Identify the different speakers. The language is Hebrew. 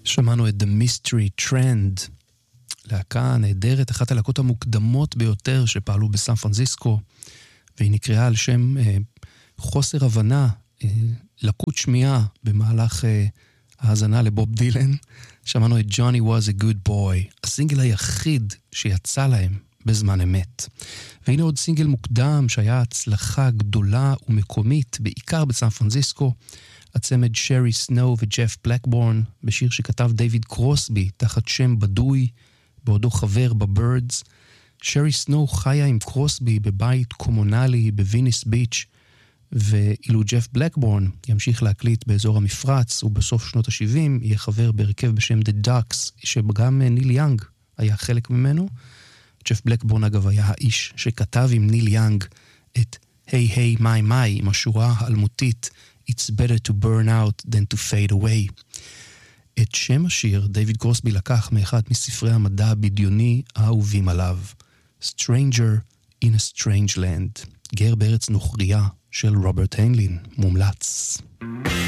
Speaker 1: שמענו את The Mystery Trend, להקה נהדרת, אחת הלהקות המוקדמות ביותר שפעלו בסן פרנסיסקו, והיא נקראה על שם חוסר הבנה, לקות שמיעה במהלך ההאזנה לבוב דילן. שמענו את Johnny was a good boy, הסינגל היחיד שיצא להם בזמן אמת. והנה עוד סינגל מוקדם שהיה הצלחה גדולה ומקומית, בעיקר בסן פרנסיסקו, הצמד שרי סנואו וג'ף בלקבורן, בשיר שכתב דיוויד קרוסבי תחת שם בדוי, בעודו חבר בבירדס. שרי סנואו חיה עם קרוסבי בבית קומונלי בוויניס ביץ', ואילו ג'ף בלקבורן ימשיך להקליט באזור המפרץ, ובסוף שנות ה-70 יהיה חבר בהרכב בשם The Ducks, שגם ניל יאנג היה חלק ממנו. ג'ף בלקבורן אגב היה האיש שכתב עם ניל יאנג את היי היי מיי מיי, עם השורה האלמותית It's better to burn out than to fade away. את שם השיר דיוויד קרוסבי לקח מאחד מספרי המדע הבדיוני האהובים עליו, Stranger in a Strange Land, גר בארץ נוכריה של רוברט היינלין, מומלץ.